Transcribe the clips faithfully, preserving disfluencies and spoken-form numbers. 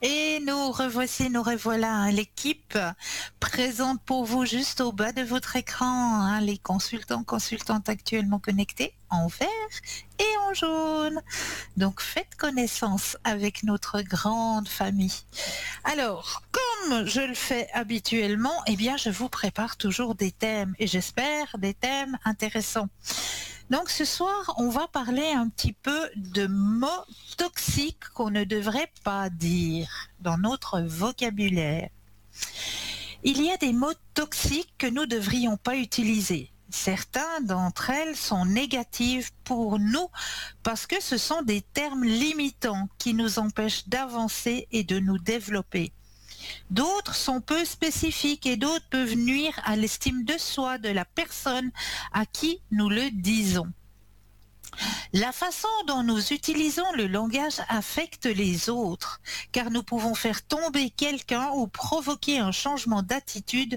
Et nous revoici, nous revoilà, hein, l'équipe présente pour vous juste au bas de votre écran, hein, les consultants, consultantes actuellement connectés en vert et en jaune. Donc faites connaissance avec notre grande famille. Alors, comme je le fais habituellement, eh bien je vous prépare toujours des thèmes et j'espère des thèmes intéressants. Donc ce soir, on va parler un petit peu de mots toxiques qu'on ne devrait pas dire dans notre vocabulaire. Il y a des mots toxiques que nous ne devrions pas utiliser. Certains d'entre elles sont négatives pour nous parce que ce sont des termes limitants qui nous empêchent d'avancer et de nous développer. D'autres sont peu spécifiques et d'autres peuvent nuire à l'estime de soi de la personne à qui nous le disons. La façon dont nous utilisons le langage affecte les autres, car nous pouvons faire tomber quelqu'un ou provoquer un changement d'attitude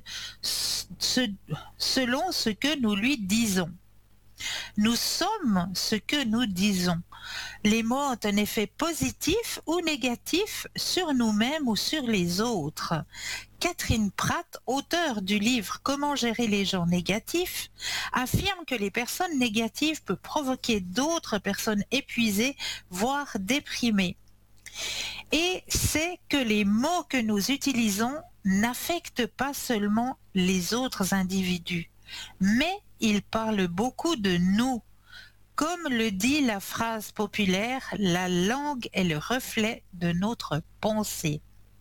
selon ce que nous lui disons. Nous sommes ce que nous disons. Les mots ont un effet positif ou négatif sur nous-mêmes ou sur les autres. Catherine Pratt, auteure du livre Comment gérer les gens négatifs, affirme que les personnes négatives peuvent provoquer d'autres personnes épuisées, voire déprimées. Et c'est que les mots que nous utilisons n'affectent pas seulement les autres individus, mais ils parlent beaucoup de nous. Comme le dit la phrase populaire, la langue est le reflet de notre pensée.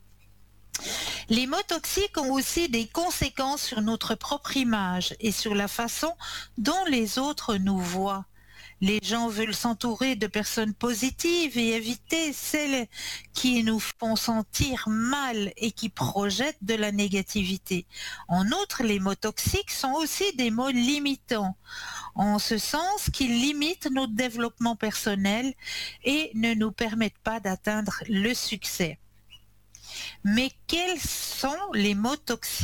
Les mots toxiques ont aussi des conséquences sur notre propre image et sur la façon dont les autres nous voient. Les gens veulent s'entourer de personnes positives et éviter celles qui nous font sentir mal et qui projettent de la négativité. En outre, les mots toxiques sont aussi des mots limitants, en ce sens qu'ils limitent notre développement personnel et ne nous permettent pas d'atteindre le succès. Mais quels sont les mots toxiques ?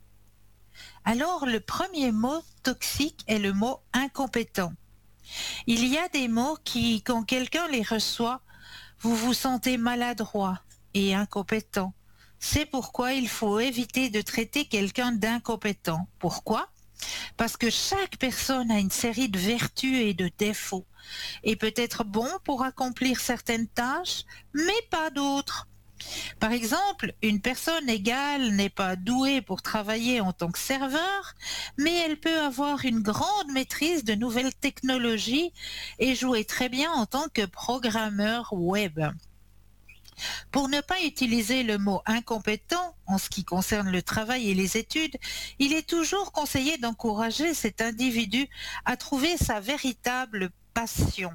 Alors, le premier mot toxique est le mot incompétent. Il y a des mots qui, quand quelqu'un les reçoit, vous vous sentez maladroit et incompétent. C'est pourquoi il faut éviter de traiter quelqu'un d'incompétent. Pourquoi ? Parce que chaque personne a une série de vertus et de défauts et peut être bon pour accomplir certaines tâches, mais pas d'autres. Par exemple, une personne égale n'est pas douée pour travailler en tant que serveur, mais elle peut avoir une grande maîtrise de nouvelles technologies et jouer très bien en tant que programmeur web. Pour ne pas utiliser le mot incompétent en ce qui concerne le travail et les études, il est toujours conseillé d'encourager cet individu à trouver sa véritable passion.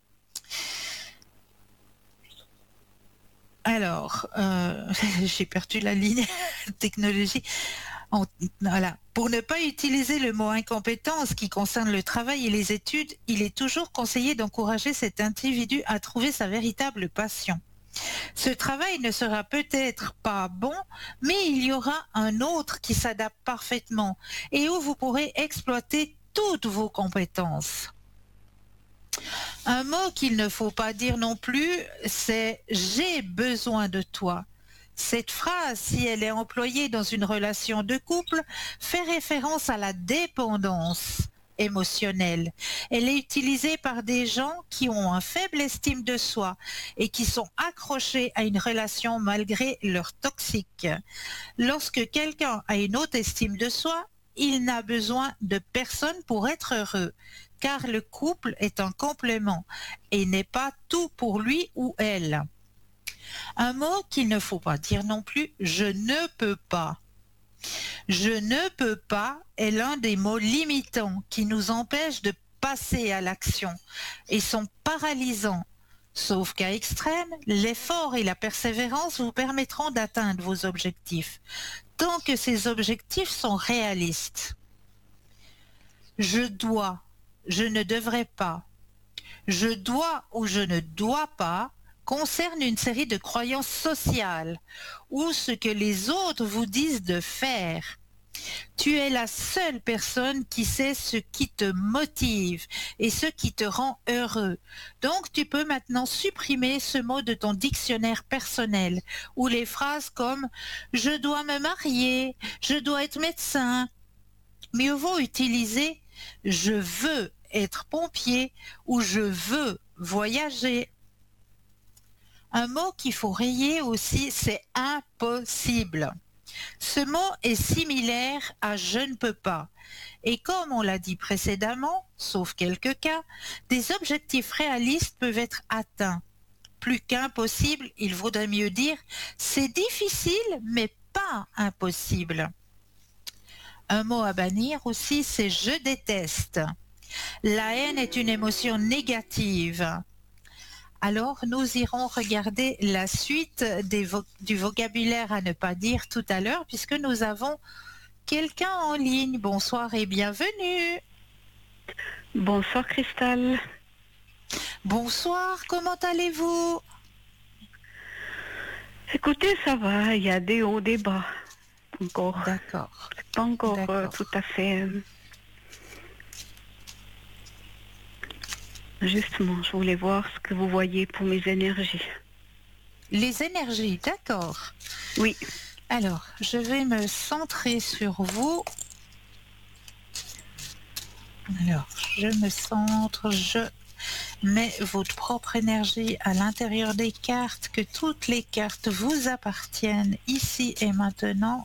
Alors, euh, j'ai perdu la ligne technologie. En, voilà. Pour ne pas utiliser le mot incompétent en ce qui concerne le travail et les études, il est toujours conseillé d'encourager cet individu à trouver sa véritable passion. Ce travail ne sera peut-être pas bon, mais il y aura un autre qui s'adapte parfaitement et où vous pourrez exploiter toutes vos compétences. Un mot qu'il ne faut pas dire non plus, c'est « j'ai besoin de toi ». Cette phrase, si elle est employée dans une relation de couple, fait référence à la dépendance émotionnelle. Elle est utilisée par des gens qui ont une faible estime de soi et qui sont accrochés à une relation malgré leur toxique. Lorsque quelqu'un a une haute estime de soi, il n'a besoin de personne pour être heureux, car le couple est un complément et n'est pas tout pour lui ou elle. Un mot qu'il ne faut pas dire non plus, je ne peux pas. Je ne peux pas est l'un des mots limitants qui nous empêchent de passer à l'action et sont paralysants. Sauf qu'à extrême, l'effort et la persévérance vous permettront d'atteindre vos objectifs, tant que ces objectifs sont réalistes. Je dois, je ne devrais pas. Je dois ou je ne dois pas concerne une série de croyances sociales ou ce que les autres vous disent de faire. Tu es la seule personne qui sait ce qui te motive et ce qui te rend heureux. Donc, tu peux maintenant supprimer ce mot de ton dictionnaire personnel ou les phrases comme « je dois me marier »,« je dois être médecin ». Mieux vaut utiliser « je veux être pompier » ou « je veux voyager ». Un mot qu'il faut rayer aussi, c'est « impossible ». Ce mot est similaire à « je ne peux pas ». Et comme on l'a dit précédemment, sauf quelques cas, des objectifs réalistes peuvent être atteints. Plus qu'impossible, il vaudrait mieux dire « c'est difficile, mais pas impossible ». Un mot à bannir aussi, c'est « je déteste ». La haine est une émotion négative. Alors, nous irons regarder la suite des vo- du vocabulaire à ne pas dire tout à l'heure, puisque nous avons quelqu'un en ligne. Bonsoir et bienvenue. Bonsoir Cristal. Bonsoir, comment allez-vous? Écoutez, ça va, il y a des hauts, des bas. Encore. D'accord. C'est pas encore euh, D'accord. tout à fait. euh, Justement, je voulais voir ce que vous voyez pour mes énergies. Les énergies, d'accord. Oui, Alors, je vais me centrer sur vous. Alors, je me centre, je mets votre propre énergie à l'intérieur des cartes, que toutes les cartes vous appartiennent ici et maintenant.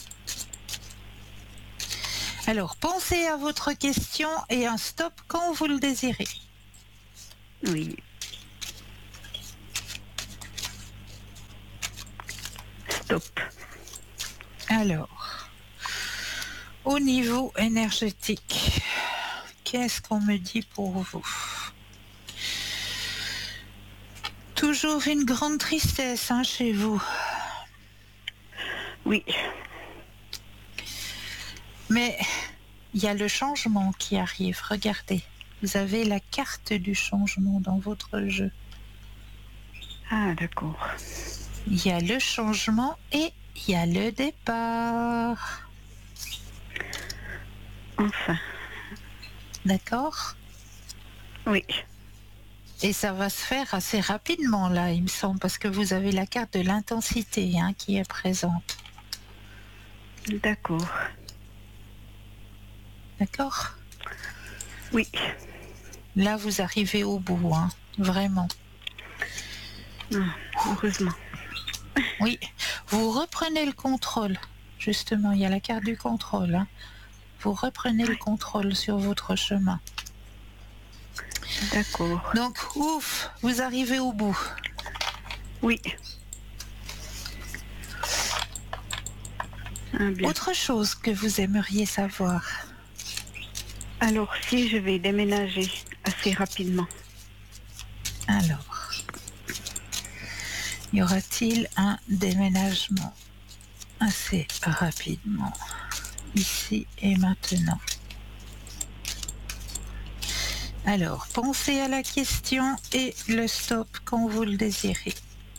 Alors, pensez à votre question et un stop quand vous le désirez. oui. Stop. Alors, au niveau énergétique, qu'est-ce qu'on me dit pour vous? Toujours une grande tristesse hein, chez vous. Oui, Mais il y a le changement qui arrive. Regardez, vous avez la carte du changement dans votre jeu. ah d'accord. Il y a le changement et il y a le départ. Enfin, D'accord? oui, Et ça va se faire assez rapidement là, il me semble, parce que vous avez la carte de l'intensité hein, qui est présente. d'accord. D'accord? Oui, Là, vous arrivez au bout, hein, vraiment. ah, heureusement. Oui, vous reprenez le contrôle. Justement, il y a la carte du contrôle. hein. Vous reprenez le contrôle sur votre chemin. D'accord. Donc, ouf, vous arrivez au bout. Oui. Ah, bien. Autre chose que vous aimeriez savoir? Alors, si je vais déménager assez rapidement. Alors, y aura-t-il un déménagement assez rapidement, ici et maintenant? Alors, pensez à la question et le stop quand vous le désirez.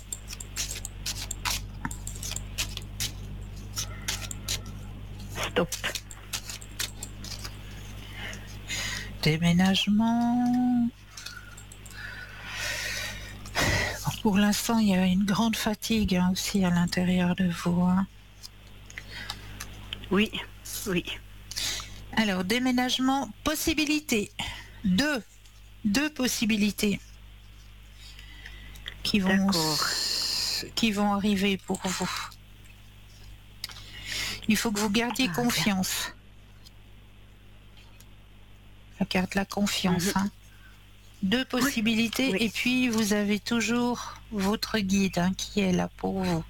Stop. Déménagement. Pour l'instant, il y a une grande fatigue hein, aussi à l'intérieur de vous. hein. Oui, oui. Alors, déménagement, possibilité. Deux. Deux possibilités qui vont, D'accord. qui vont arriver pour vous. Il faut que vous gardiez Ah, confiance. La carte de la confiance. Mhm. hein. Deux possibilités oui. et puis vous avez toujours votre guide hein, qui est là pour vous.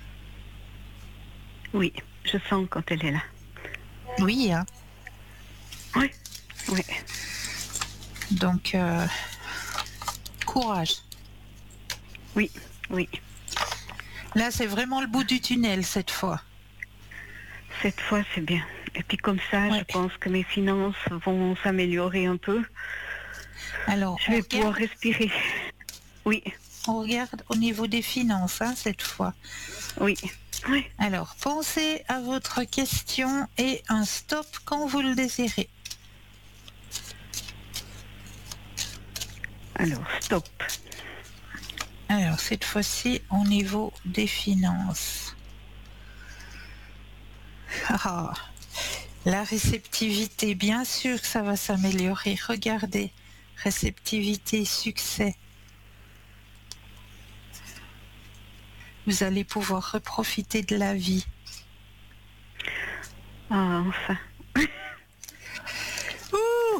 Oui, je sens quand elle est là. Oui, hein. Oui, oui. Donc, euh, courage. Oui, oui. Là, c'est vraiment le bout du tunnel cette fois. Cette fois, c'est bien. Et puis comme ça, Ouais. je pense que mes finances vont s'améliorer un peu. Alors, Je on vais pouvoir regarde, respirer. Oui, on regarde au niveau des finances hein, cette fois. oui. Oui. Alors, pensez à votre question et un stop quand vous le désirez. Alors, stop. Alors, cette fois-ci, au niveau des finances. Ah, la réceptivité, bien sûr que ça va s'améliorer. Regardez, réceptivité, succès. Vous allez pouvoir reprofiter de la vie. Ah, enfin. Ouh!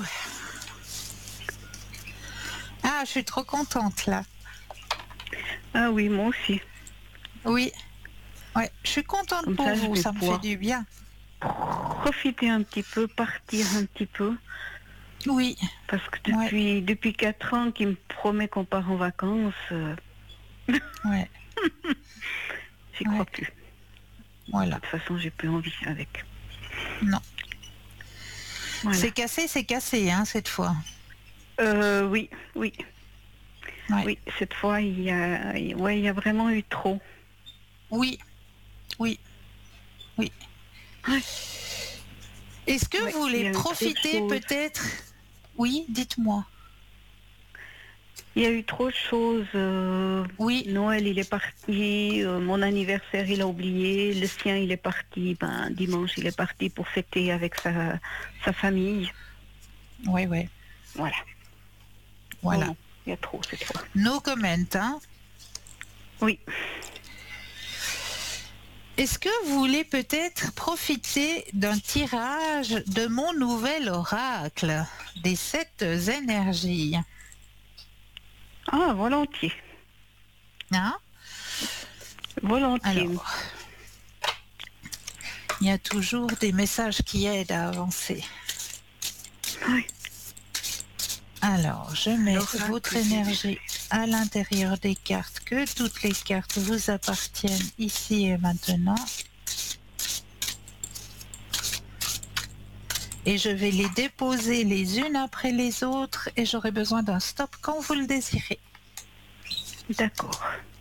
Ah, je suis trop contente là. Ah oui, moi aussi. Oui, ouais, je suis contente Comme pour ça, je vous, vais ça me fait pouvoir du bien. profiter un petit peu, partir un petit peu. Oui, Parce que depuis, depuis quatre ans qu'il me promet qu'on part en vacances, euh, ouais, j'y ouais. crois plus. Voilà. De toute façon, j'ai plus envie avec. Non. Voilà. C'est cassé, c'est cassé, hein, cette fois. Euh, oui, oui. Ouais. Oui, cette fois, il y a, ouais, il y a vraiment eu trop. Oui, oui, oui. Ouais. Est-ce que Ouais, vous il y voulez a eu trop de profiter choses. peut-être? Oui, dites-moi. Il y a eu trop de choses. euh, Oui, Noël, il est parti. euh, mon anniversaire, il a oublié. Le sien, il est parti. Ben, dimanche, il est parti pour fêter avec sa, sa famille. oui, oui. Voilà. Voilà. Non, non, il y a trop cette fois. No comment, hein. Oui. Est-ce que vous voulez peut-être profiter d'un tirage de mon nouvel oracle des sept énergies? Ah, volontiers. Hein? Volontiers. Alors, il y a toujours des messages qui aident à avancer. Oui. Alors, je mets L'oracle votre des énergie à l'intérieur des cartes, que toutes les cartes vous appartiennent ici et maintenant. Et je vais les déposer les unes après les autres et j'aurai besoin d'un stop quand vous le désirez. D'accord.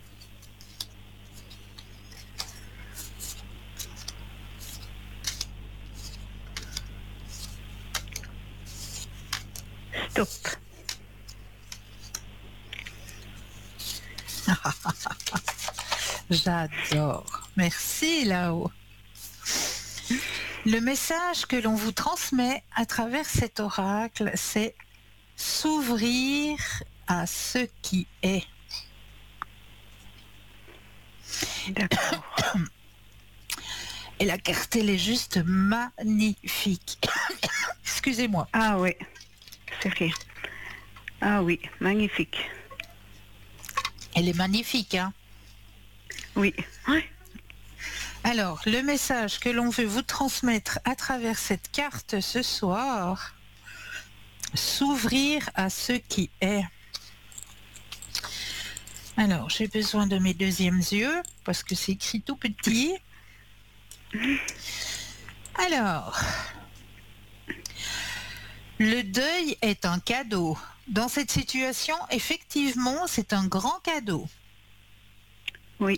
Stop. J'adore. Merci là-haut. Le message que l'on vous transmet à travers cet oracle, c'est s'ouvrir à ce qui est. D'accord. Et la carte, elle est juste magnifique. Excusez-moi. Ah oui, c'est rien. Ah oui, magnifique. Elle est magnifique, hein? Oui. Ouais. Alors, le message que l'on veut vous transmettre à travers cette carte ce soir, s'ouvrir à ce qui est. Alors, j'ai besoin de mes deuxièmes yeux, parce que c'est écrit tout petit. Alors, le deuil est un cadeau. Dans cette situation, effectivement, c'est un grand cadeau. Oui.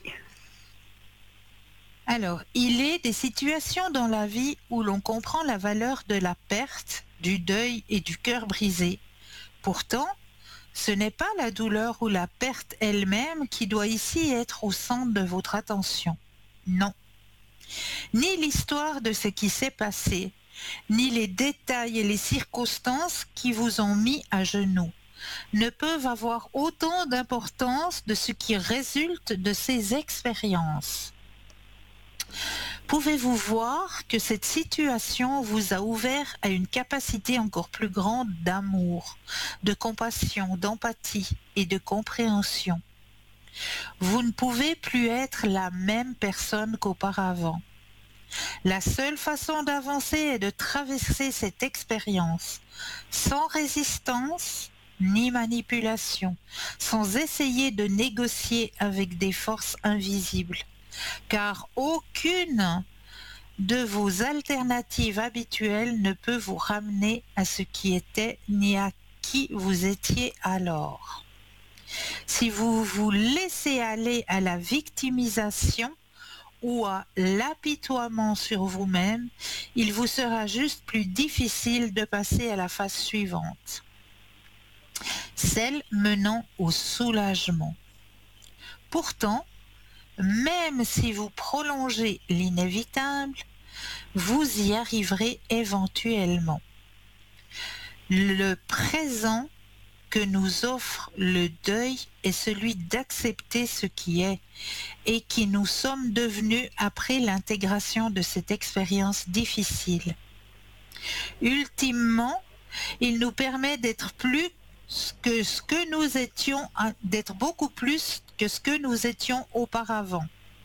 Alors, il est des situations dans la vie où l'on comprend la valeur de la perte, du deuil et du cœur brisé. Pourtant, ce n'est pas la douleur ou la perte elle-même qui doit ici être au centre de votre attention. Non. Ni l'histoire de ce qui s'est passé, ni les détails et les circonstances qui vous ont mis à genoux ne peuvent avoir autant d'importance de ce qui résulte de ces expériences. Pouvez-vous voir que cette situation vous a ouvert à une capacité encore plus grande d'amour, de compassion, d'empathie et de compréhension? Vous ne pouvez plus être la même personne qu'auparavant. La seule façon d'avancer est de traverser cette expérience sans résistance ni manipulation, sans essayer de négocier avec des forces invisibles, car aucune de vos alternatives habituelles ne peut vous ramener à ce qui était ni à qui vous étiez alors. Si vous vous laissez aller à la victimisation, ou à l'apitoiement sur vous-même, il vous sera juste plus difficile de passer à la phase suivante, celle menant au soulagement. Pourtant, même si vous prolongez l'inévitable, vous y arriverez éventuellement. Le présent que nous offre le deuil est celui d'accepter ce qui est et qui nous sommes devenus après l'intégration de cette expérience difficile. Ultimement, il nous permet d'être plus que ce que nous étions, d'être beaucoup plus que ce que nous étions auparavant.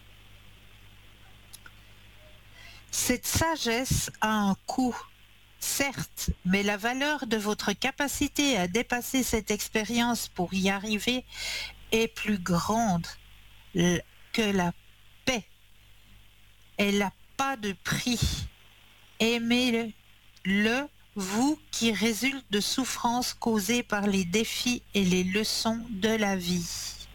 Cette sagesse a un coût, certes, mais la valeur de votre capacité à dépasser cette expérience pour y arriver est plus grande que la paix. Elle n'a pas de prix. Aimez-le, vous qui résulte de souffrances causées par les défis et les leçons de la vie.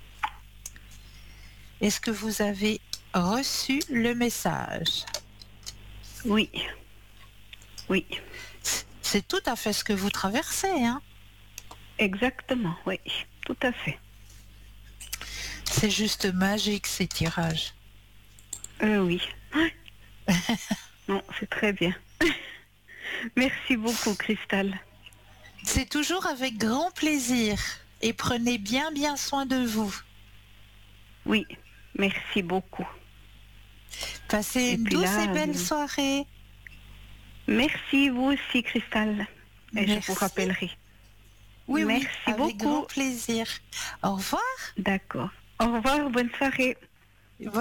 Est-ce que vous avez reçu le message? Oui. Oui. C'est tout à fait ce que vous traversez, hein? Exactement, oui, tout à fait. C'est juste magique, ces tirages. Euh, oui. Non, c'est très bien. Merci beaucoup, Cristal. C'est toujours avec grand plaisir. Et prenez bien, bien soin de vous. Oui, merci beaucoup. Passez Et une puis douce là, et belle euh, soirée. Merci, vous aussi, Cristal. Et Merci. je vous rappellerai. Oui, Merci oui, avec beaucoup. grand plaisir. Au revoir. D'accord. Au revoir, bonne soirée.